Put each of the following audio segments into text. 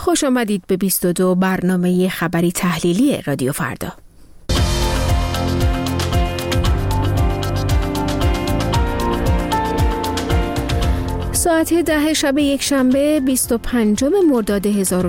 خوش آمدید به 22 برنامه خبری تحلیلی رادیو فردا. ساعت 10 شب یک شنبه 25 مرداد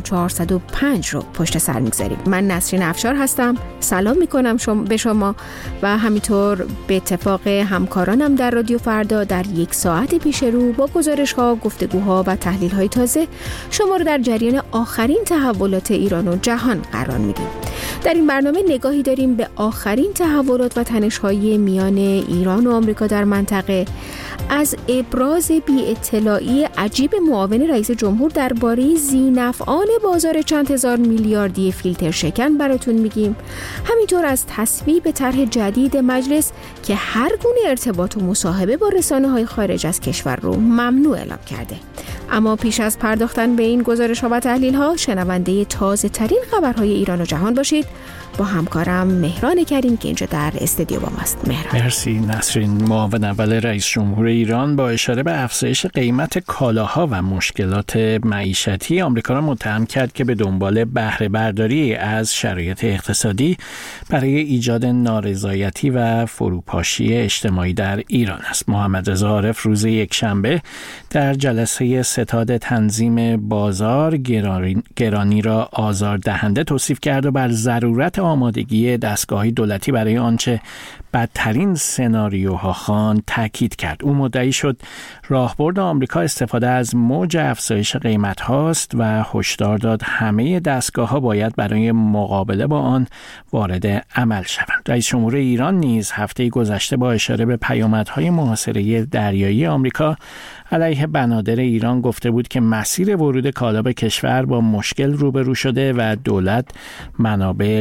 1405 رو پشت سر میگذاریم. من نسرین افشار هستم. سلام میکنم به شما و همینطور به اتفاق همکارانم در رادیو فردا در یک ساعت پیش رو با گزارش‌ها، گفتگوها و تحلیل‌های تازه شما رو در جریان آخرین تحولات ایران و جهان قرار میدیم. در این برنامه نگاهی داریم به آخرین تحولات و تنش‌های میان ایران و آمریکا در منطقه، از ابراز بی‌اطلاعی عجیب معاون رئیس جمهور درباره ذی‌نفعان بازار چند هزار میلیاردی فیلتر شکن براتون میگیم. همینطور از تصویب طرح جدید مجلس که هر گونه ارتباط و مصاحبه با رسانه‌های خارج از کشور رو ممنوع اعلام کرده. اما پیش از پرداختن به این گزارش‌ها و تحلیل‌ها، شنونده تازه‌ترین خبرهای ایران و جهان باشید. با همکارم مهران کریم که اینجا در استودیو با ماست. مهران. مرسی نسرین. معاون اول رئیس جمهور ایران با اشاره به افزایش قیمت کالاها و مشکلات معیشتی آمریکا را متهم کرد که به دنبال بهره برداری از شرایط اقتصادی برای ایجاد نارضایتی و فروپاشی اجتماعی در ایران است. محمد رضا عارف روز یکشنبه در جلسه ستاد تنظیم بازار گرانی را آزاردهنده توصیف کرد و بر ضرورت آمادگی دستگاه‌های دولتی برای آنچه بدترین سناریوها خواند تاکید کرد. او مدعی شد راهبرد آمریکا استفاده از موج افزایش قیمت هاست و هشدار داد همه دستگاه‌ها باید برای مقابله با آن وارد عمل شوند. رئیس جمهور ایران نیز هفته گذشته با اشاره به پیامدهای محاصره دریایی آمریکا علیه بنادر ایران گفته بود که مسیر ورود کالا به کشور با مشکل روبرو شده و دولت منابع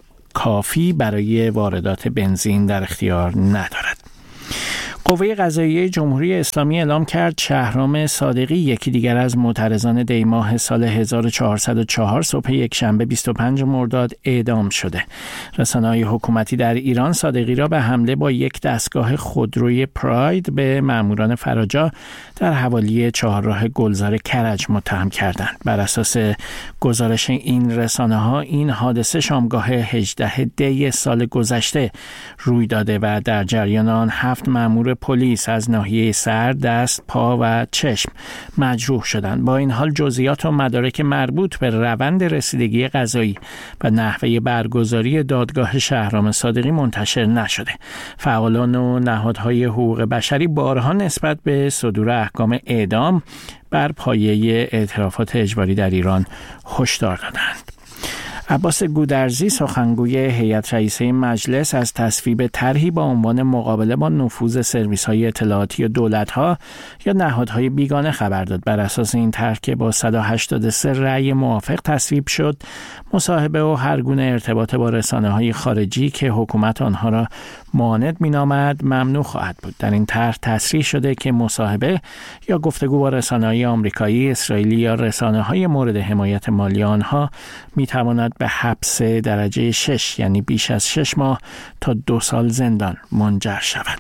کافی برای واردات بنزین در اختیار ندارد. قوه قضاییه جمهوری اسلامی اعلام کرد شهرام صادقی، یکی دیگر از معترضان دیماه سال 1404 صبح یکشنبه 25 مرداد اعدام شده. رسانه‌های حکومتی در ایران صادقی را به حمله با یک دستگاه خودروی پراید به ماموران فراجا در حوالی چهارراه گلزار کرج متهم کردند. بر اساس گزارش این رسانه‌ها این حادثه شامگاه 18 دی سال گذشته روی داده و در جریان آن 7 مامور پلیس از ناحیه سر، دست، پا و چشم مجروح شدند. با این حال جزئیات و مدارک مربوط به روند رسیدگی قضایی و نحوه برگزاری دادگاه شهرام صادقی منتشر نشده. فعالان و نهادهای حقوق بشری بارها نسبت به صدور احکام اعدام بر پایه اعترافات اجباری در ایران هشدار دادند. عباس گودرزی، سخنگوی هیئت رئیسه مجلس، از تصویب طرحی با عنوان مقابله با نفوذ سرویس‌های اطلاعاتی دولت‌ها یا نهادهای بیگانه خبر داد. بر اساس این طرح که با 183 رأی موافق تصویب شد، مصاحبه و هر گونه ارتباط با رسانه‌های خارجی که حکومت آنها را مانع می‌نامد ممنوع خواهد بود. در این طرح تصریح شده که مصاحبه یا گفتگو با رسانه‌های آمریکایی، اسرائیلی یا رسانه‌های مورد حمایت مالی آنها می‌تواند به حبس درجه 6 یعنی بیش از 6 ماه تا 2 سال زندان منجر شود.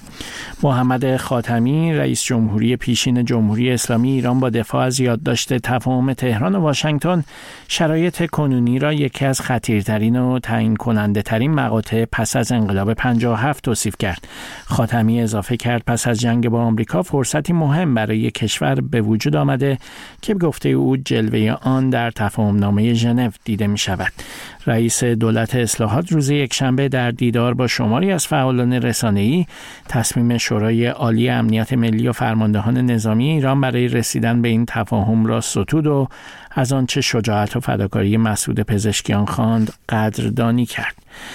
محمد خاتمی، رئیس جمهوری پیشین جمهوری اسلامی ایران، با دفاع از یادداشت تفاهم تهران و واشنگتن شرایط کنونی را یکی از خطیرترین و تعیین کننده ترین مقاطع پس از انقلاب 57 توصیف کرد. خاتمی اضافه کرد پس از جنگ با آمریکا فرصتی مهم برای کشور به وجود آمده که به گفته او جلوه آن در تفاهمنامه ژنو دیده می شود. رئیس دولت اصلاحات روز یکشنبه در دیدار با شماری از فعالان رسانه‌ای تصمیم شورای عالی امنیت ملی و فرماندهان نظامی ایران برای رسیدن به این تفاهم را ستود و از آنچه شجاعت و فداکاری مسعود پزشکیان خواند قدردانی کرد.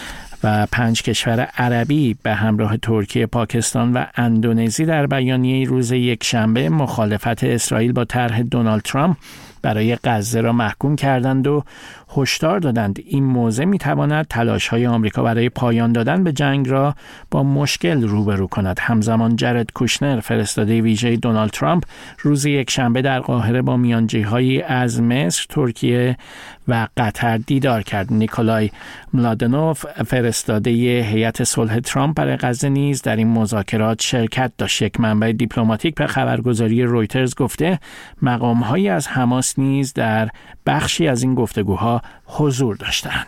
و 5 کشور عربی به همراه ترکیه، پاکستان و اندونزی در بیانیه روز یکشنبه مخالفت اسرائیل با طرح دونالد ترامپ برای غزه را محکوم کردند و هشدار دادند این موضع می‌تواند تلاش‌های آمریکا برای پایان دادن به جنگ را با مشکل روبرو کند. همزمان جرد کوشنر، فرستاده ویژه دونالد ترامپ، روز یکشنبه در قاهره با میانجی‌هایی از مصر، ترکیه و قطر دیدار کرد. نیکولای ملادنوف، فرستاده هیئت صلح ترامپ برای غزه، نیز در این مذاکرات شرکت داشت. یک منبع دیپلماتیک به خبرگزاری رویترز گفته مقام‌هایی از حماس رئیس نیز در بخشی از این گفتگوها حضور داشتند.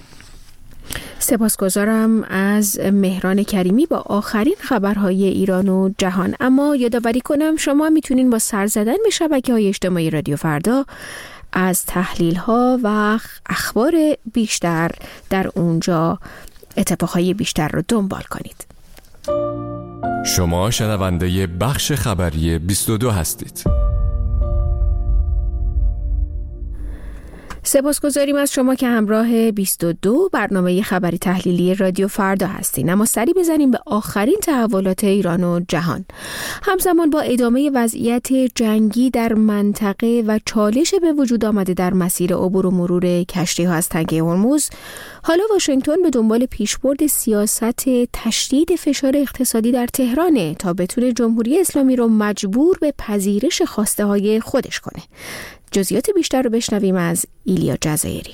سپاسگزارم از مهران کریمی با آخرین خبرهای ایران و جهان. اما یادآوری کنم شما میتونین با سر زدن به شبکه‌های اجتماعی رادیو فردا از تحلیل‌ها و اخبار بیشتر در اونجا اتفاقهای بیشتر رو دنبال کنید. شما شنونده بخش خبری 22 هستید. سپاسگزاریم از شما که همراه 22 برنامه خبری تحلیلی رادیو فردا هستین. اما سری بزنیم به آخرین تحولات ایران و جهان. همزمان با ادامه وضعیت جنگی در منطقه و چالش به وجود آمده در مسیر عبور و مرور کشتی‌ها از تنگه هرمز، حالا واشنگتن به دنبال پیشبرد سیاست تشدید فشار اقتصادی در تهرانه تا بتونه جمهوری اسلامی رو مجبور به پذیرش خواسته‌های خودش کنه. جزئیات بیشتر رو بشنویم از ایلیا جزایری.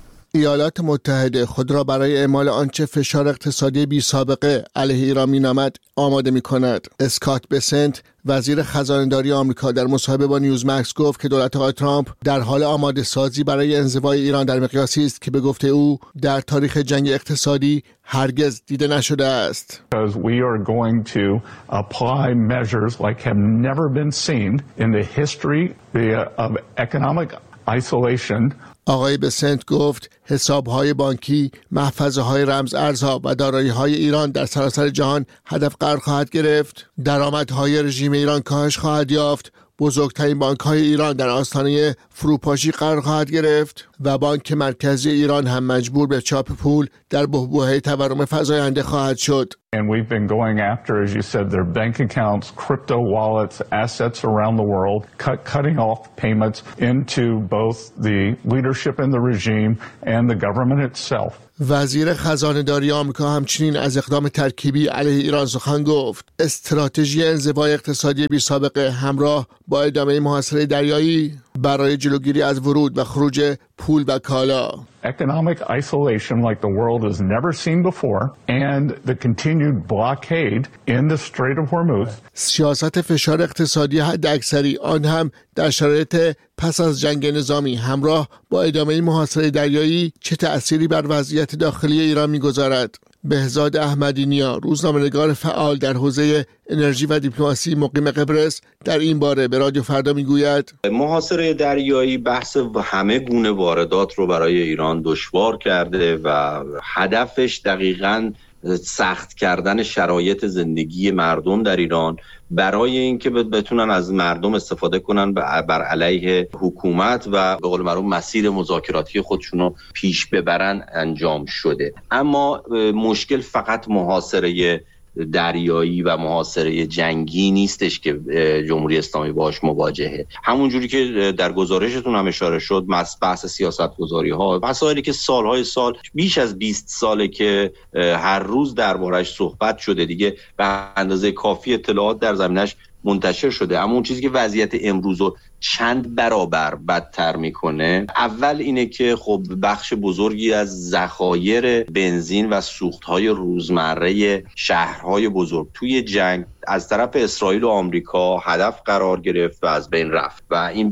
ایالات متحده خود را برای اعمال آنچه فشار اقتصادی بی سابقه علیه ایران می‌نامد آماده می‌کند. اسکات بسنت وزیر خزانه‌داری آمریکا در مصاحبه با نیوزمکس گفت که دولت آقای ترامپ در حال آماده سازی برای انزوای ایران در مقیاسی است که به گفته او در تاریخ جنگ اقتصادی هرگز دیده نشده است. Because we are going to apply measures like have never been seen in the history of economic isolation. آقای بسنت گفت حساب‌های بانکی، محفظه‌های رمز ارزها و دارایی‌های ایران در سراسر جهان هدف قرار خواهد گرفت. درآمدهای رژیم ایران کاهش خواهد یافت. بزرگترین بانک‌های ایران در آستانه فروپاشی قرار خواهد گرفت و بانک مرکزی ایران هم مجبور به چاپ پول در بحبوحه تورم فزاینده خواهد شد. And we've been going after, as you said, their bank accounts, crypto wallets, assets around the world, cutting off payments into both the leadership in the regime and the government itself. وزیر خزانه‌داری آمریکا همچنین از اقدام ترکیبی علیه ایران سخن گفت. استراتژی انزوای اقتصادی بی سابقه همراه با ادامه محاصره دریایی برای جلوگیری از ورود و خروج پول و کالا. Economic isolation like the world has never seen before and the continued blockade in the Strait of Hormuz. سیاست فشار اقتصادی حداکثری آن هم در شرایط پس از جنگ نظامی همراه با ادامه محاصره دریایی چه تأثیری بر وضعیت داخلی ایران می‌گذارد؟ بهزاد احمدی نیا، روزنامه‌نگار فعال در حوزه انرژی و دیپلماسی مقیم قبرس، در این باره به رادیو فردا میگوید محاصره دریایی بحث همه گونه واردات رو برای ایران دشوار کرده و هدفش دقیقاً سخت کردن شرایط زندگی مردم در ایران برای اینکه بتونن از مردم استفاده کنن بر علیه حکومت و به قول معروف مسیر مذاکراتی خودشون رو پیش ببرن انجام شده. اما مشکل فقط محاصره دریایی و محاصره جنگی نیستش که جمهوری اسلامی باهاش مواجهه. همون جوری که در گزارشتون هم اشاره شد، بحث سیاست‌گذاری ها، مسائلی که سالهای سال، بیش از 20 ساله که هر روز دربارش صحبت شده دیگه، به اندازه کافی اطلاعات در زمینش منتشر شده. اما اون چیزی که وضعیت امروز رو چند برابر بدتر میکنه، اول اینه که خب بخش بزرگی از ذخایر بنزین و سوختهای روزمره شهرهای بزرگ توی جنگ از طرف اسرائیل و آمریکا هدف قرار گرفت و از بین رفت و این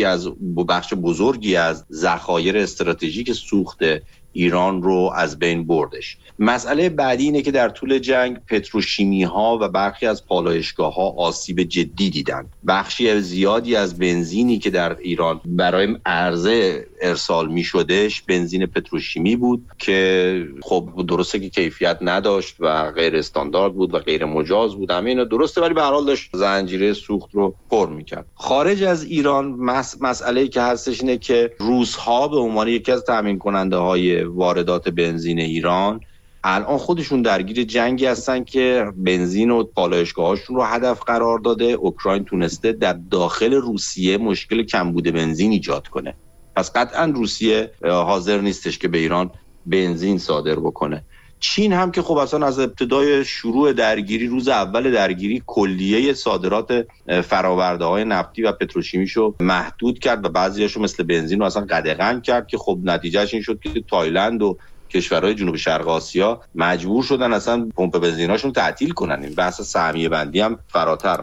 بخش بزرگی از ذخایر استراتژیک سوخت ایران رو از بین بردش. مسئله بعدی اینه که در طول جنگ پتروشیمی ها و برخی از پالایشگاه ها آسیب جدی دیدن. بخشی زیادی از بنزینی که در ایران برای عرضه ارسال می شدش بنزین پتروشیمی بود که خب درسته که کیفیت نداشت و غیر استاندارد بود و غیر مجاز بود، همه اینا درسته، ولی به هر حال داشت زنجیره سوخت رو پر می‌کرد. خارج از ایران مسئله‌ای که هستش اینه که روس‌ها به عنوان یکی از تامین کننده های واردات بنزین ایران الان خودشون درگیر جنگی هستن که بنزین و پالایشگاهاشون رو هدف قرار داده. اوکراین تونسته در داخل روسیه مشکل کمبود بنزین ایجاد کنه، پس قطعا روسیه حاضر نیستش که به ایران بنزین صادر بکنه. چین هم که خب اصلا از ابتدای شروع درگیری، روز اول درگیری، کلیه صادرات فرآورده‌های نفتی و پتروشیمیشو محدود کرد و بعضیاشو مثل بنزین رو اصلا قدغن کرد که خب نتیجهش این شد که تایلند و کشورهای جنوب شرق آسیا مجبور شدن اصلا پمپ بنزیناشون تعطیل کنن. این بحث سهمیه بندی هم فراتر رفت.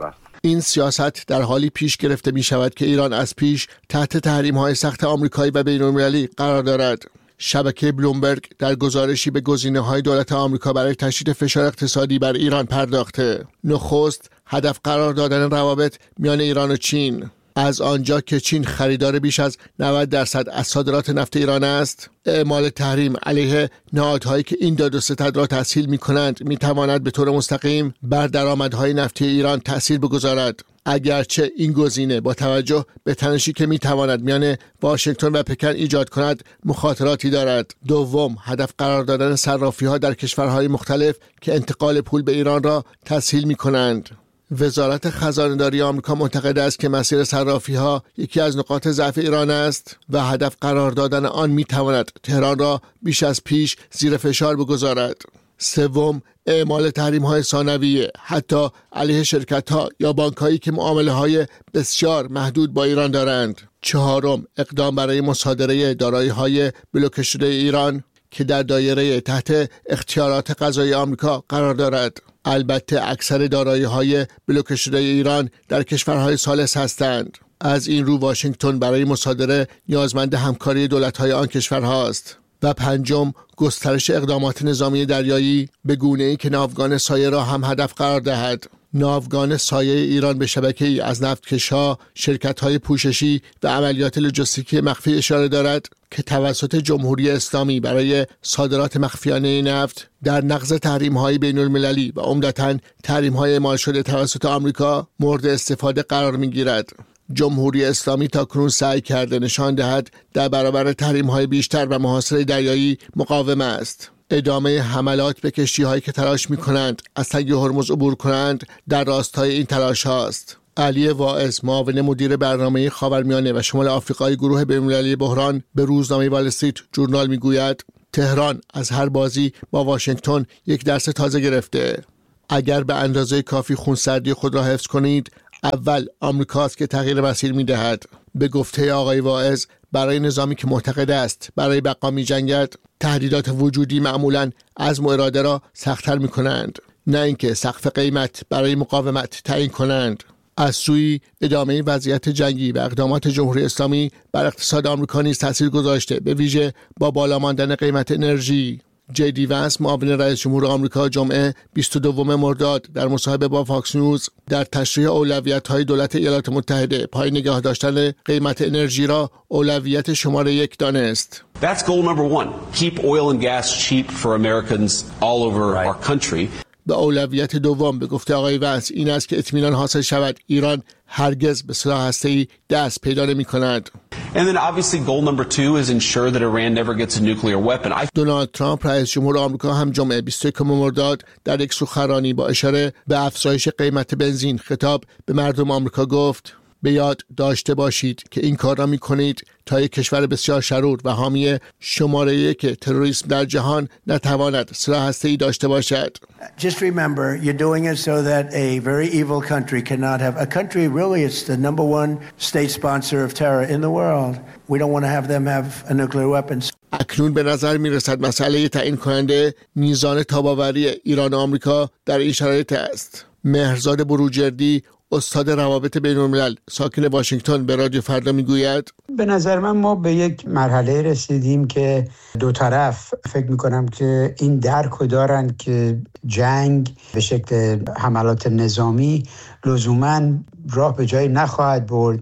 این سیاست در حالی پیش گرفته می شود که ایران از پیش تحت تحریم‌های سخت آمریکایی و بین‌المللی قرار دارد. شبکه بلومبرگ در گزارشی به گزینه‌های دولت آمریکا برای تشدید فشار اقتصادی بر ایران پرداخته. نخست هدف قرار دادن روابط میان ایران و چین. از آنجا که چین خریدار بیش از 90% از صادرات نفت ایران است، اعمال تحریم علیه نهادهایی که این داد و ستد را تسهیل می‌کنند می‌تواند به طور مستقیم بر درآمدهای نفتی ایران تأثیر بگذارد. اگرچه این گزینه با توجه به تنشی که می‌تواند میان واشنگتن و پکن ایجاد کند مخاطراتی دارد. دوم، هدف قرار دادن صرافی‌ها در کشورهای مختلف که انتقال پول به ایران را تسهیل می‌کنند. وزارت خزانه‌داری آمریکا معتقد است که مسیر صرافی‌ها یکی از نقاط ضعف ایران است و هدف قرار دادن آن می‌تواند تهران را بیش از پیش زیر فشار بگذارد. سوم، اعمال تحریم‌های ثانویه حتی علیه شرکت‌ها یا بانک‌هایی که معامله‌های بسیار محدود با ایران دارند. چهارم، اقدام برای مصادره دارایی‌های بلوکه شده ایران که در دایره تحت اختیارات قضایی آمریکا قرار دارد. البته اکثر دارایی‌های بلوکه شده ایران در کشورهای ثالث هستند. از این رو واشنگتن برای مصادره نیازمند همکاری دولت‌های آن کشورهاست. و پنجم، گسترش اقدامات نظامی دریایی به گونه‌ای که ناوگان سایه را هم هدف قرار دهد. ناوگان سایه ایران به شبکه‌ای از نفتکش‌ها، شرکت‌های پوششی و عملیات لوجستیکی مخفی اشاره دارد که توسط جمهوری اسلامی برای صادرات مخفیانه نفت در نقض تحریم‌های بین‌المللی و عمدتاً تحریم‌های اعمال شده توسط آمریکا مورد استفاده قرار می‌گیرد. جمهوری اسلامی تاکنون سعی کرده نشان دهد در برابر تحریم‌های بیشتر و محاصره دریایی مقاوم است. ادامه حملات به کشتی‌هایی که تلاش می‌کنند از تنگ هرمز عبور کنند در راستای این تلاش هاست. علی واعظ، معاون مدیر برنامه خاورمیانه و شمال آفریقای گروه بین‌المللی بحران، به روزنامه وال استریت ژورنال میگوید تهران از هر بازی با واشنگتن یک درس تازه گرفته. اگر به اندازه کافی خونسردی خود را حفظ کنید، اول آمریکاست که تغییر مسیر می‌دهد. به گفته آقای واعظ، برای نظامی که معتقد است برای بقا می‌جنگد، تهدیدات وجودی معمولاً عزم و اراده را سخت‌تر می‌کنند، نه اینکه سقف قیمت برای مقاومت تعیین کنند. از سوی ادامه وضعیت جنگی و اقدامات جمهوری اسلامی بر اقتصاد آمریکا نیز تاثیر گذاشته، به ویژه با بالا ماندن قیمت انرژی. جی ونس، معاون رئیس جمهور آمریکا، جمعه 22 مرداد در مصاحبه با فاکس نیوز در تشریح اولویت‌های دولت ایالات متحده پای نگاه داشتن قیمت انرژی را اولویت شماره 1 دانست. That's goal number one. Keep oil and gas cheap for Americans all over our country. به اولویت دوم به گفته آقای ونس این است که اطمینان حاصل شود ایران هرگز به سلاح هسته‌ای دست پیدا نمی‌کند. And then obviously goal number 2 is ensure that Iran never gets a nuclear weapon. دونالد ترامپ رئیس جمهور آمریکا هم جمعه 21 مرداد در یک سخنرانی با اشاره به افزایش قیمت بنزین خطاب به مردم آمریکا گفت به یاد داشته باشید که این کار را می‌کنید تا یک کشور بسیار شرور و حامی شماره 1 تروریسم در جهان نتواند سلاح هسته‌ای داشته باشد. Just remember, you're doing it so that a very evil country cannot have a country. Really, it's the number one state sponsor of terror in the world. We don't want to have them have a nuclear weapons. اکنون به نظر می‌رسد مسئله تعیین کننده میزان تاب‌آوری ایران و آمریکا در این شرایط است. مهرزاد بروجردی، استاد روابط بین‌الملل ساکن واشنگتن، به رادیو فردا میگوید به نظر من ما به یک مرحله رسیدیم که دو طرف فکر میکنم که این درکو دارن که جنگ به شکل حملات نظامی لزوماً راه به جایی نخواهد برد.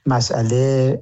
مسئله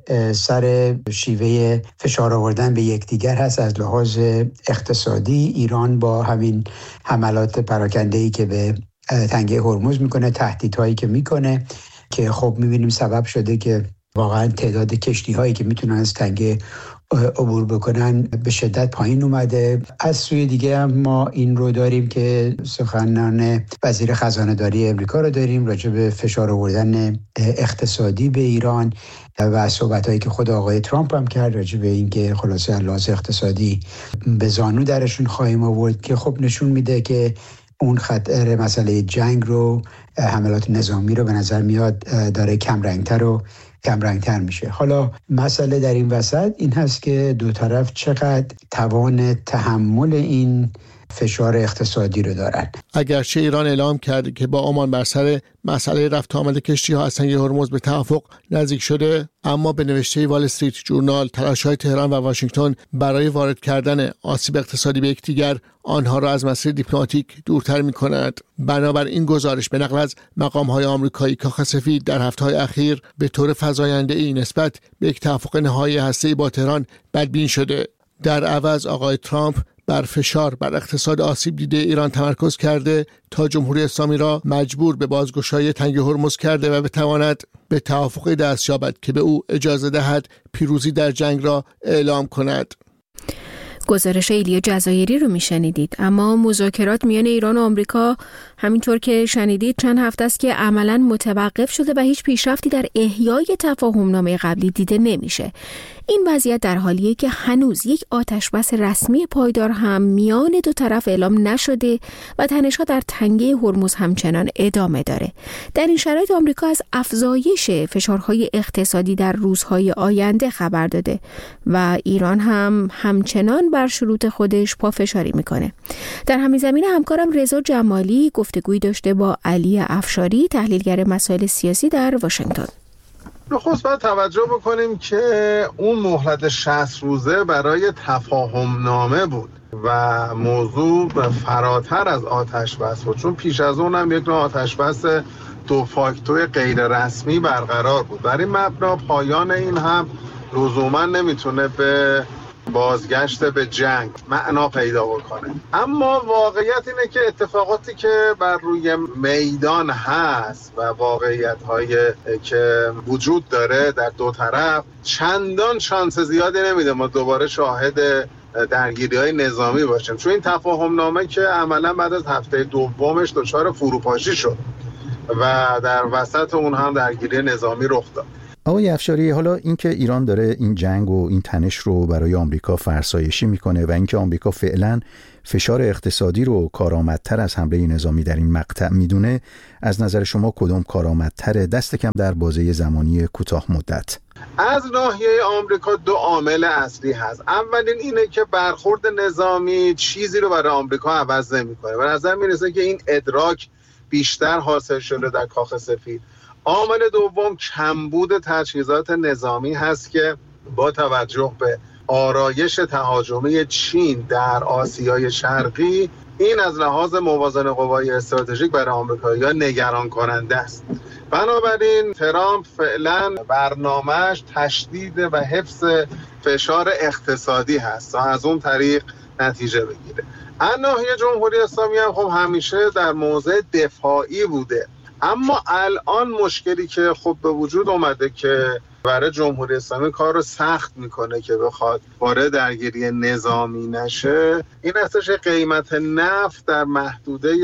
سر شیوه فشار آوردن به یکدیگر هست. از لحاظ اقتصادی ایران با همین حملات پراکنده‌ای که به تنگه هرمز میکنه، تهدیدهایی که میکنه که خب میبینیم سبب شده که واقعا تعداد کشتی هایی که میتونن از تنگه عبور بکنن به شدت پایین اومده. از سوی دیگه هم ما این رو داریم که سخنان وزیر خزانه داری امریکا رو داریم راجع به فشار آوردن اقتصادی به ایران و صحبتایی که خود آقای ترامپ هم کرد راجع به اینکه خلاصه لحاظ اقتصادی به زانو درشون خواهیم آورد که خب نشون میده که اون خطر مسئله جنگ رو، حملات نظامی رو به نظر میاد داره کمرنگتر میشه. حالا مسئله در این وسط این هست که دو طرف چقدر توان تحمل این فشار اقتصادی رو دارن. اگرچه ایران اعلام کرده که با عمان بر سر مسئله رفت آمد کشتی‌ها از تنگه هرمز به توافق نزدیک شده، اما به نوشته وال استریت جورنال تلاش‌های تهران و واشنگتن برای وارد کردن آسیب اقتصادی به یکدیگر آنها را از مسیر دیپلماتیک دورتر می‌کند. بنابر این گزارش به نقل از مقام‌های آمریکایی، کاخ سفید در هفته‌های اخیر به طور فزاینده‌ای نسبت به یک توافق نهایی هسته‌ای با تهران بدبین شده. در عوض آقای ترامپ بر فشار بر اقتصاد آسیب دیده ایران تمرکز کرده تا جمهوری اسلامی را مجبور به بازگشایی تنگه هرمز کرده و بتواند به توافقی دست یابد که به او اجازه دهد پیروزی در جنگ را اعلام کند. گزارش ایلیا جزایری رو میشنیدید. اما مذاکرات میان ایران و آمریکا همینطور که شنیدید چند هفته است که عملاً متوقف شده و هیچ پیشرفتی در احیای تفاهمنامه قبلی دیده نمیشه. این وضعیت در حالیه که هنوز یک آتشبس رسمی پایدار هم میان دو طرف اعلام نشده و تنش‌ها در تنگه هرمز همچنان ادامه داره. در این شرایط آمریکا از افزایش فشارهای اقتصادی در روزهای آینده خبر داده و ایران هم همچنان بر شروط خودش پافشاری میکنه. در همین زمینه همکارم رضا جمالی گفتگویی داشته با علی افشاری، تحلیلگر مسائل سیاسی در واشنگتن. نخست باید توجه بکنیم که اون مهلت 60 روزه برای تفاهم نامه بود و موضوع فراتر از آتش بس بود، چون پیش از اون هم یک نوع آتش بس دو فاکتور غیر رسمی برقرار بود. برای مبنا پایان این هم لزوما نمیتونه به بازگشت به جنگ معنا پیدا بکنه. اما واقعیت اینه که اتفاقاتی که بر روی میدان هست و واقعیت‌هایی که وجود داره در دو طرف چندان شانس زیادی نمیده ما دوباره شاهد درگیری‌های نظامی باشیم، چون این تفاهم نامه که عملا بعد از هفته دومش دچار فروپاشی شد و در وسط اون هم درگیری نظامی رخ داد. آقای افشاری، حالا اینکه ایران داره این جنگ و این تنش رو برای آمریکا فرسایشی میکنه و اینکه آمریکا فعلا فشار اقتصادی رو کارآمدتر از حمله نظامی در این مقطع میدونه، از نظر شما کدوم کارآمدتره، دست کم در بازه زمانی کوتاه مدت؟ از ناحیه آمریکا دو عامل اصلی هست. اولین اینه که برخورد نظامی چیزی رو برای آمریکا عوض نمیکنه. به نظر میرسه که این ادراک بیشتر حاصل شده در کاخ سفید. عامل دوم کمبود تجهیزات نظامی هست که با توجه به آرایش تهاجمی چین در آسیای شرقی این از لحاظ موازنه قوای استراتژیک برای آمریکایی‌ها نگران کننده است. بنابراین ترامپ فعلا برنامه‌اش تشدید و حفظ فشار اقتصادی هست تا از اون طریق نتیجه بگیره. از ناحیه جمهوری اسلامی هم خب همیشه در موضع دفاعی بوده، اما الان مشکلی که خب به وجود اومده که برای جمهوری اسلامی کار رو سخت میکنه که بخواد وارد درگیری نظامی نشه، این هستش قیمت نفت در محدوده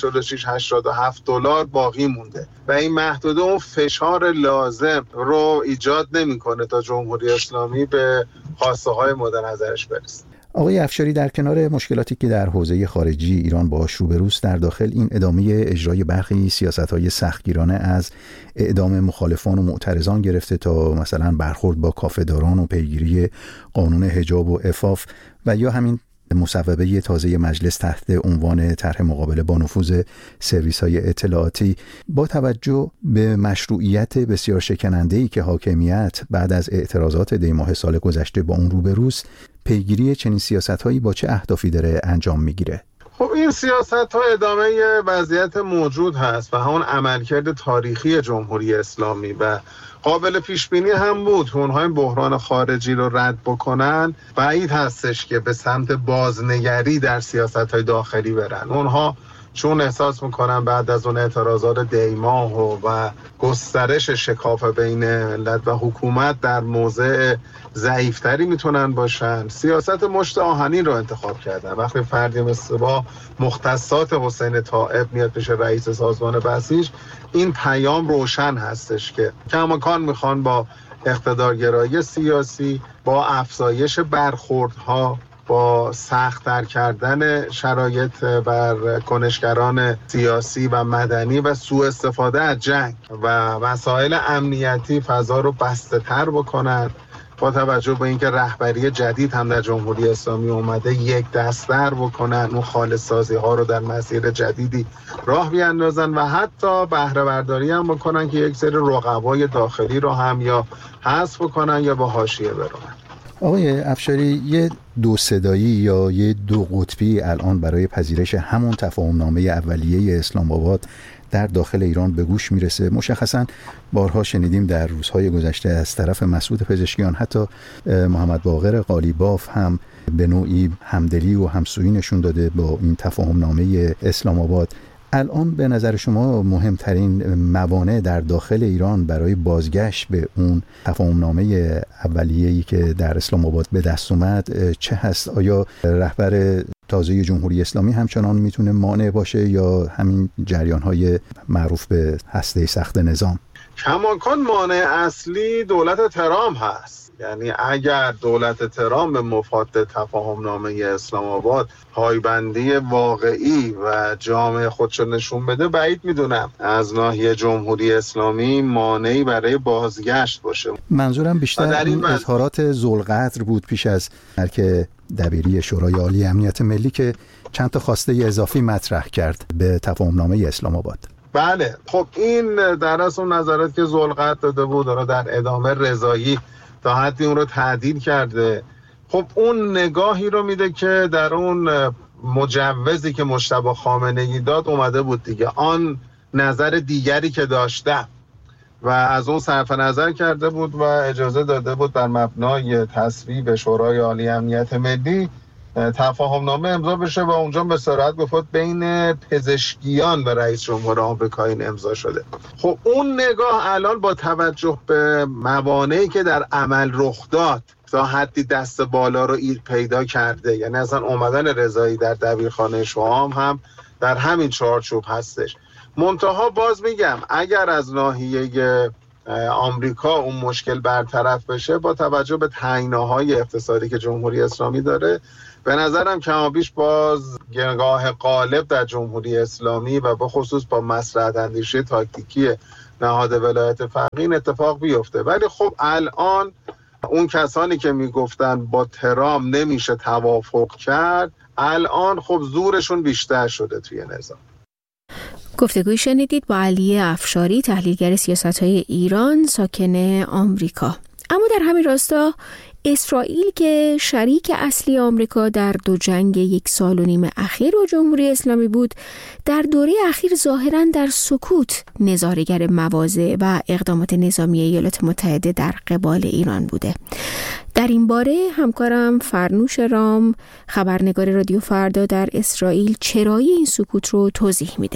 86-87 دلار باقی مونده و این محدوده اون فشار لازم رو ایجاد نمیکنه تا جمهوری اسلامی به خواسته های مورد نظرش برسه. آقای افشاری، در کنار مشکلاتی که در حوزه خارجی ایران باهاش روبروست، در داخل این ادامه اجرای برخی سیاست‌های سختگیرانه از اعدام مخالفان و معترضان گرفته تا مثلا برخورد با کافه‌داران و پیگیری قانون حجاب و عفاف و یا همین مصوبه تازه مجلس تحت عنوان طرح مقابله با نفوذ سرویس‌های اطلاعاتی، با توجه به مشروعیت بسیار شکننده‌ای که حاکمیت بعد از اعتراضات دی‌ماه سال گذشته با اون روبروست، پیگیری چنین سیاست‌هایی با چه اهدافی داره انجام میگیره؟ خب این سیاست‌ها ادامه وضعیت موجود هست و همون عملکرد تاریخی جمهوری اسلامی و قابل پیش بینی هم بود. اونها این بحران خارجی رو رد بکنن بعید هستش که به سمت بازنگری در سیاست‌های داخلی برن. اونها چون احساس میکنن بعد از اون اعتراضات دیماه و گسترش شکاف بین ملت و حکومت در موضع ضعیفتری میتونن باشن، سیاست مشت آهنین رو انتخاب کردن. وقتی فردی مثل با مختصات حسین طائب میاد پیش رئیس سازمان بسیج، این پیام روشن هستش که کماکان میخوان با اقتدارگرایی سیاسی، با افزایش برخوردها، با سخت‌تر کردن شرایط بر کنشگران سیاسی و مدنی و سوء استفاده از جنگ و مسائل امنیتی فضا رو بسته تر بکنن با توجه به اینکه رهبری جدید هم در جمهوری اسلامی اومده یک دست‌تر بکنن، اون خالص‌سازی ها رو در مسیر جدیدی راه بیاندازن و حتی بهره برداری هم بکنن که یک سری رقبای داخلی رو هم یا حذف کنن یا با حاشیه برونن. آقای افشاری، یه دو صدایی یا یه دو قطبی الان برای پذیرش همون تفاهمنامه اولیه اسلام آباد در داخل ایران به گوش میرسه. مشخصاً بارها شنیدیم در روزهای گذشته از طرف مسعود پزشکیان، حتی محمد باقر قالیباف هم به نوعی همدلی و همسویی نشون داده با این تفاهمنامه اسلام آباد. الان به نظر شما مهمترین موانع در داخل ایران برای بازگشت به اون تفاهمنامه اولیه‌ای که در اسلام آباد به دست اومد چه هست؟ آیا رهبر تازه جمهوری اسلامی همچنان میتونه مانع باشه یا همین جریان‌های معروف به هسته سخت نظام؟ کماکان مانع اصلی دولت ترامپ هست. یعنی اگر دولت ترامپ به مفاد تفاهمنامه اسلام آباد پایبندی واقعی و جامع خودشو نشون بده، بعید میدونم از ناحیه جمهوری اسلامی مانعی برای بازگشت باشه. منظورم بیشتر این اظهارات ذوالقدر بود پیش از که دبیری شورای عالی امنیت ملی که چند تا خواسته اضافی مطرح کرد به تفاهمنامه اسلام آباد. بله، خب این در اصل نظرات که ذوالقدر داده بود رو در ادامه رضایی تا حدی اون رو تعدیل کرده. خب اون نگاهی رو میده که در اون مجوزی که مجتبی خامنه‌ای داد اومده بود دیگه، آن نظر دیگری که داشتم و از اون صرف نظر کرده بود و اجازه داده بود بر مبنای تصویب شورای عالی امنیت ملی تفاهمنامه امضا بشه و اونجا به صراحت گفت بین پزشکیان و رئیس جمهور آمریکا این امضا شده. خب اون نگاه الان با توجه به موانعی که در عمل رخ داد تا حدی دست بالا رو پیدا کرده، یعنی اصلا اومدن رضایی در دبیرخانه شوام هم در همین چارچوب هستش. منتها باز میگم اگر از ناحیه آمریکا اون مشکل برطرف بشه با توجه به تعیین‌های اقتصادی که جمهوری اسلامی داره، به نظرم کمابیش باز نگاه غالب در جمهوری اسلامی و به خصوص با مصلحت اندیشی تاکتیکی نهاد ولایت فقیه این اتفاق بیفته. ولی خب الان اون کسانی که میگفتن با ترامپ نمیشه توافق کرد، الان خب زورشون بیشتر شده توی نظام. گفتگوی شنیدید با علی افشاری، تحلیلگر سیاست‌های ایران ساکن آمریکا. اما در همین راستا اسرائیل که شریک اصلی آمریکا در دو جنگ 1.5 سال اخیر و جمهوری اسلامی بود، در دوره اخیر ظاهراً در سکوت نظاره‌گر مواضع و اقدامات نظامی ایالات متحده در قبال ایران بوده. در این باره همکارم فرنوش رام، خبرنگار رادیو فردا در اسرائیل، چرایی این سکوت رو توضیح میده.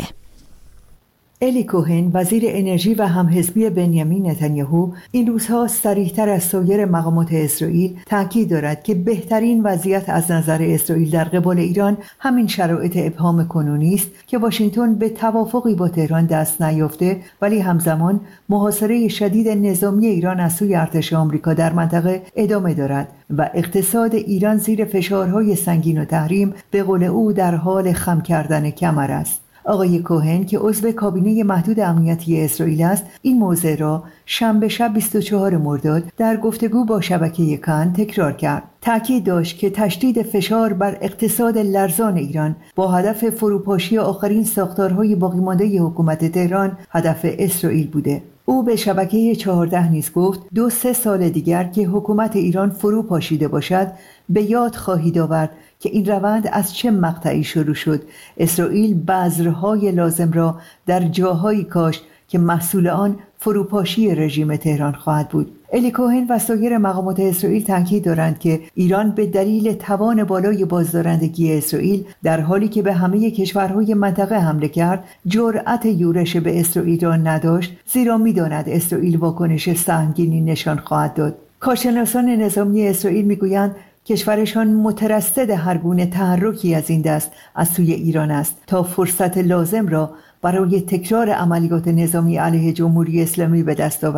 الی کوهن، وزیر انرژی و همحزبی بنیامین نتانیاهو، این روزها صریح‌تر از سایر مقامات اسرائیل تاکید دارد که بهترین وضعیت از نظر اسرائیل در قبال ایران همین شرایط ابهام کنونی است که واشنگتن به توافقی با تهران دست نیافته، ولی همزمان محاصره شدید نظامی ایران از سوی ارتش آمریکا در منطقه ادامه دارد و اقتصاد ایران زیر فشارهای سنگین و تحریم به قول او در حال خم کردن کمر است. آقای کوهن که عضو کابینه محدود امنیتی اسرائیل است، این موضوع را شنبه شب 24 مرداد در گفتگو با شبکه کان تکرار کرد. تاکید داشت که تشدید فشار بر اقتصاد لرزان ایران با هدف فروپاشی آخرین ساختارهای باقی مانده حکومت تهران هدف اسرائیل بوده. او به شبکه 14 نیز گفت 2-3 سال دیگر که حکومت ایران فرو پاشیده باشد به یاد خواهید آورد که این روند از چه مقطعی شروع شد. اسرائیل بذرهای لازم را در جاهایی کاشت که محصول آن فروپاشی رژیم تهران خواهد بود. الی کوهن و سایر مقامات اسرائیل تاکید دارند که ایران به دلیل توان بالای بازدارندگی اسرائیل در حالی که به همه کشورهای منطقه حمله کرد، جرأت یورش به اسرائیل را نداشت، زیرا می‌داند اسرائیل واکنش سهمگینی نشان خواهد داد. کارشناسان نظامی اسرائیل می‌گویند کشورشان مترصد هر گونه تحرکی از این دست از سوی ایران است تا فرصت لازم را برای تکرار عملیات نظامی علیه جمهوری اسلامی به دست آورند.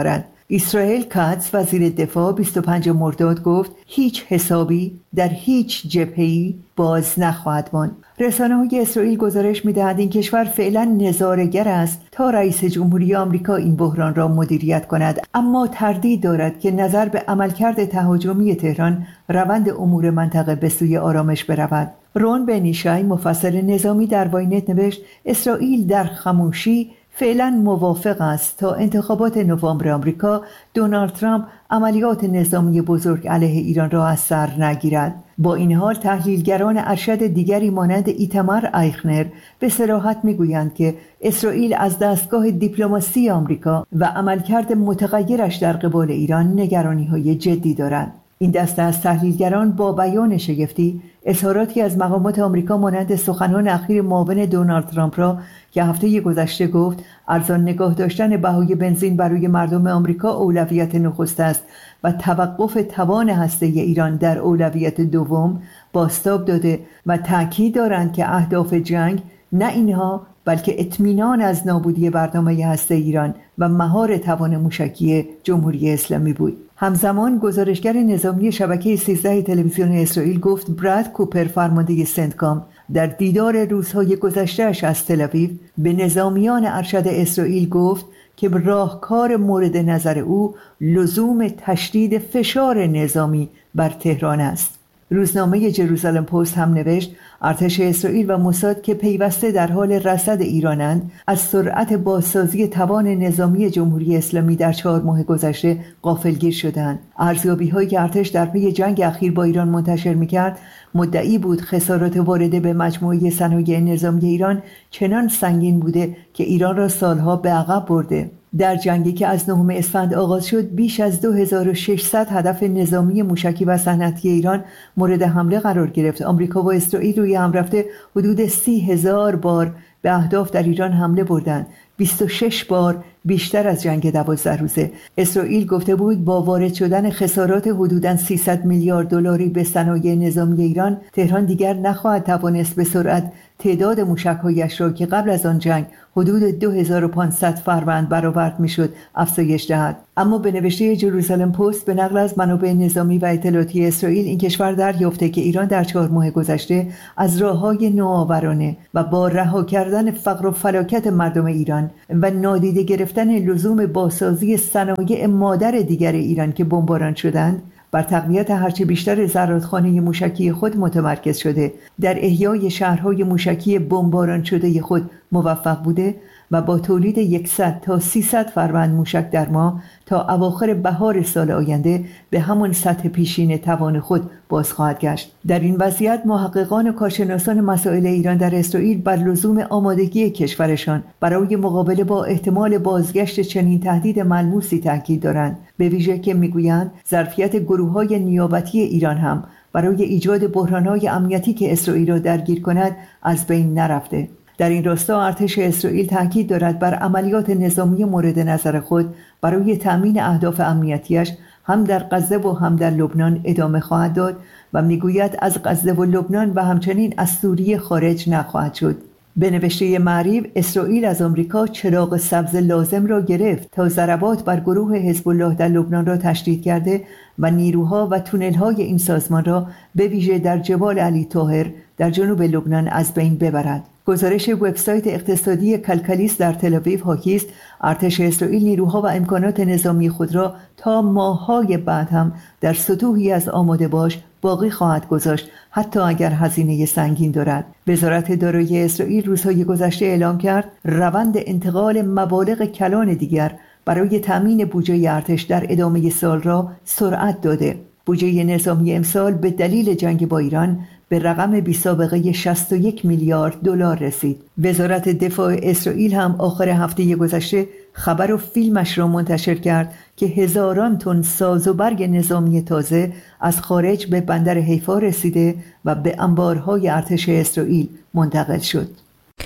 اسرائیل کاتز وزیر دفاع 25 مرداد گفت هیچ حسابی در هیچ جبهه‌ای باز نخواهد ماند. رسانه‌های اسرائیل گزارش می‌دهند این کشور فعلا نظاره‌گر است تا رئیس جمهوری آمریکا این بحران را مدیریت کند، اما تردید دارد که نظر به عملکرد تهاجمی تهران روند امور منطقه به سوی آرامش برود. رون بنیشای مفسر نظامی در واینت نوشت اسرائیل در خاموشی فعلا موافق است تا انتخابات نوامبر آمریکا دونالد ترامپ عملیات نظامی بزرگ علیه ایران را از سر نگیرد. با این حال تحلیلگران ارشد دیگری مانند ایتمار ایخنر به صراحت میگویند که اسرائیل از دستگاه دیپلماسی آمریکا و عملکرد متغیرش در قبال ایران نگرانی‌های جدی دارد. این دسته از تحلیلگران با بیان شگفتی اظهاراتی از مقامات آمریکا مانند سخنان اخیر معاون دونالد ترامپ را که هفته گذشته گفت ارزان نگاه داشتن بهای بنزین برای مردم آمریکا اولویت نخست است و توقف توان هسته ایران در اولویت دوم بازتاب داده و تاکید دارند که اهداف جنگ نه اینها بلکه اطمینان از نابودی برنامه هسته ایران و مهار توان موشکی جمهوری اسلامی بود. همزمان گزارشگر نظامی شبکه 13 تلویزیون اسرائیل گفت براد کوپر فرمانده سنتکام در دیدار روزهای گذشته‌اش از تل‌آویو به نظامیان ارشد اسرائیل گفت که راهکار مورد نظر او لزوم تشدید فشار نظامی بر تهران است. روزنامه جروزالم پست هم نوشت ارتش اسرائیل و موساد که پیوسته در حال رصد ایرانند از سرعت بازسازی توان نظامی جمهوری اسلامی در 4 ماه گذشته غافلگیر شدند. ارزیابی‌هایی که ارتش در پی جنگ اخیر با ایران منتشر می‌کرد مدعی بود خسارات وارده به مجموعه صنایع نظامی ایران چنان سنگین بوده که ایران را سالها به عقب برده. در جنگی که از 9 اسفند آغاز شد بیش از 2600 هدف نظامی موشکی و صنعتی ایران مورد حمله قرار گرفت. آمریکا و اسرائیل روی هم رفته حدود 30,000 بار به اهداف در ایران حمله بردند. 26 بار بیشتر از جنگ 12 روزه. اسرائیل گفته بود با وارد شدن خسارات حدوداً 300 میلیارد دلاری به صنایع نظامی ایران، تهران دیگر نخواهد توانست به سرعت تعداد موشک‌هایش را که قبل از آن جنگ حدود 2500 فروند برآورد میشد افزایش دهد. اما به نوشته جروزالم پست به نقل از منابع نظامی و اطلاعاتی اسرائیل این کشور دریافته که ایران در 4 ماه گذشته از راه‌های نوآورانه و با رها کردن فقر و فلاکت مردم ایران و نادیده گرفتن لزوم بازسازی صنایع مادر دیگر ایران که بمباران شدند بر تقویت هرچه بیشتر زرادخانه موشکی خود متمرکز شده، در احیای شهرهای موشکی بمباران شده خود موفق بوده و با تولید 100 تا 300 فروند موشک در ماه تا اواخر بهار سال آینده به همان سطح پیشین توان خود باز خواهد گشت. در این وضعیت محققان و کارشناسان مسائل ایران در اسرائیل بر لزوم آمادگی کشورشان برای مقابله با احتمال بازگشت چنین تهدید ملموسی تاکید دارند، به ویژه که میگویند ظرفیت گروه‌های نیابتی ایران هم برای ایجاد بحران‌های امنیتی که اسرائیل را درگیر کند از بین نرفته. در این راستا ارتش اسرائیل تاکید دارد بر عملیات نظامی مورد نظر خود برای تأمین اهداف امنیتیش هم در غزه و هم در لبنان ادامه خواهد داد و میگوید از غزه و لبنان و همچنین از سوریه خارج نخواهد شد. به نوشته معریف اسرائیل از آمریکا چراغ سبز لازم را گرفت تا ضربات بر گروه حزب الله در لبنان را تشدید کرده و نیروها و تونل‌های این سازمان را به ویژه در جبال علی طاهر در جنوب لبنان از بین ببرد. گزارش وبسایت اقتصادی کلکلیس در تل‌آویو حاکی است ارتش اسرائیل نیروها و امکانات نظامی خود را تا ماه‌های بعد هم در سطوحی از آماده باش باقی خواهد گذاشت، حتی اگر هزینه سنگین دارد. وزارت دارایی اسرائیل روزهای گذشته اعلام کرد روند انتقال مبالغ کلان دیگر برای تامین بودجه ارتش در ادامه سال را سرعت داده. بودجه نظامی امسال به دلیل جنگ با ایران به رقم بی‌سابقه 61 میلیارد دلار رسید. وزارت دفاع اسرائیل هم آخر هفته گذشته خبر و فیلمش را منتشر کرد که هزاران تن ساز و برگ نظامی تازه از خارج به بندر حیفا رسیده و به انبارهای ارتش اسرائیل منتقل شد.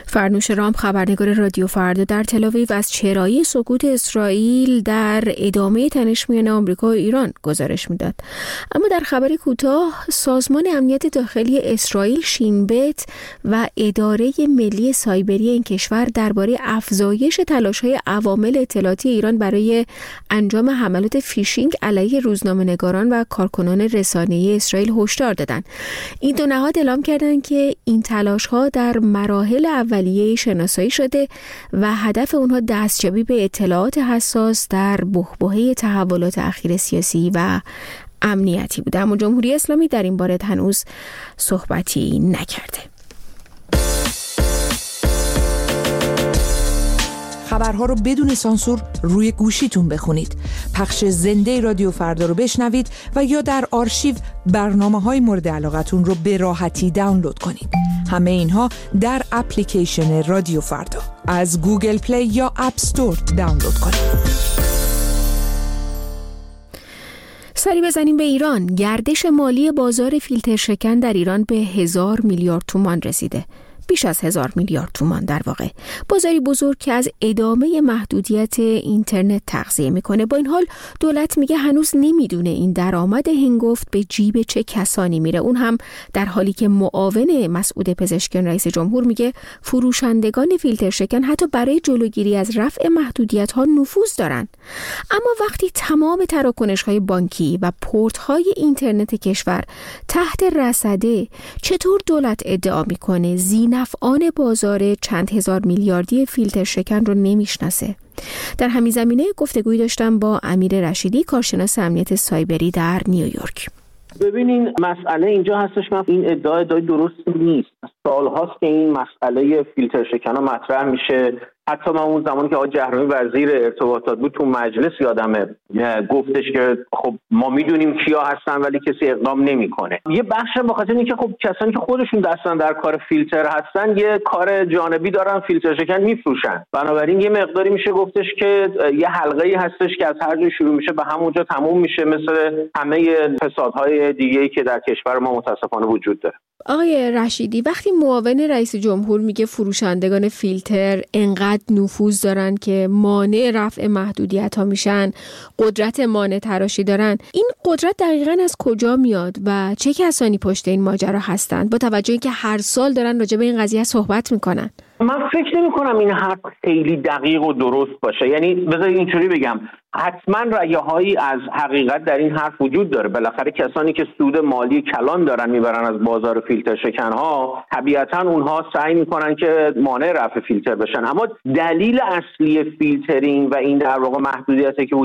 فرنوش رام، خبرنگار رادیو فردا در تل‌آویو، از چرایی سکوت اسرائیل در ادامه تنش میان آمریکا و ایران گزارش میداد. اما در خبری کوتاه، سازمان امنیت داخلی اسرائیل شینبت و اداره ملی سایبری این کشور درباره افزایش تلاش‌های عوامل اطلاعاتی ایران برای انجام حملات فیشینگ علیه روزنامه‌نگاران و کارکنان رسانه‌ای اسرائیل هشدار دادند. این دو نهاد اعلام کردند که این تلاش‌ها در مراحل اولیه شناسایی شده و هدف اونها دستیابی به اطلاعات حساس در بحبوحه تحولات اخیر سیاسی و امنیتی بوده. اما جمهوری اسلامی در این باره هنوز صحبتی نکرده. خبرها رو بدون سانسور روی گوشیتون بخونید. پخش زنده رادیو فردا رو بشنوید و یا در آرشیو برنامه‌های مورد علاقتون رو به راحتی دانلود کنید. همه اینها در اپلیکیشن رادیو فردا از گوگل پلی یا اپ استور دانلود کنید. سری بزنیم به ایران. گردش مالی بازار فیلتر شکن در ایران به 1000 میلیارد تومان رسیده. بیش از 1000 میلیارد تومان در واقع. بازاری بزرگ که از ادامه محدودیت اینترنت تغذیه میکنه. با این حال دولت میگه هنوز نمیدونه این درآمد هنگفت به جیب چه کسانی میره. اون هم در حالی که معاون مسعود پزشکیان رئیس جمهور میگه فروشندگان فیلتر شکن حتی برای جلوگیری از رفع محدودیت ها نفوذ دارن. اما وقتی تمام تراکنش های بانکی و پورت های اینترنت کشور تحت رصده، چطور دولت ادعا میکنه ذی‌نفعان بازار چند هزار میلیاردی فیلتر شکن رو نمیشناسه؟ در همین زمینه گفتگویی داشتم با امیر رشیدی، کارشناس امنیت سایبری در نیویورک. ببینین مسئله اینجا هستش، من این ادعای درست نیست. سال‌هاست که این مسئله فیلتر شکن‌ها مطرح میشه. حتی من اون زمانی که آقای جهرمی وزیر ارتباطات بود تو مجلس یادمه گفتش که خب ما میدونیم کیا هستن ولی کسی اقدام نمیکنه. یه بخش به خاطر اینکه خب کسانی که خودشون دستن در کار فیلتر هستن یه کار جانبی دارن، فیلتر شکن میفروشن. بنابراین یه مقداری میشه گفتش که یه حلقه‌ای هستش که از هر جای شروع میشه به همونجا تموم میشه، مثل همه فسادهای دیگه‌ای که در کشور ما متاسفانه وجود داره. آقای رشیدی، وقتی معاون رئیس جمهور میگه فروشندگان فیلتر انقدر نفوذ دارن که مانع رفع محدودیت ها میشن، قدرت مانع تراشی دارن، این قدرت دقیقاً از کجا میاد و چه کسانی پشت این ماجرا هستند، با توجه اینکه هر سال دارن راجع به این قضیه صحبت میکنن؟ من فکر نمی کنم این حرف خیلی دقیق و درست باشه. یعنی بذارید اینجوری بگم، حتما رأی‌هایی از حقیقت در این حرف وجود داره. بالاخره کسانی که سود مالی کلان دارن میبرن از بازار فیلتر شکن‌ها، طبیعتاً اونها سعی میکنن که مانع رفع فیلتر بشن. اما دلیل اصلی فیلترینگ و این در واقع محدودیتی که